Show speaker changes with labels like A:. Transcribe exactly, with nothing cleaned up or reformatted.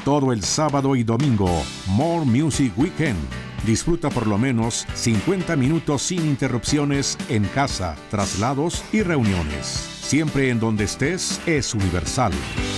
A: todo el sábado y domingo. More Music Weekend. Disfruta por lo menos cincuenta minutos sin interrupciones en casa, traslados y reuniones. Siempre en donde estés es Universal.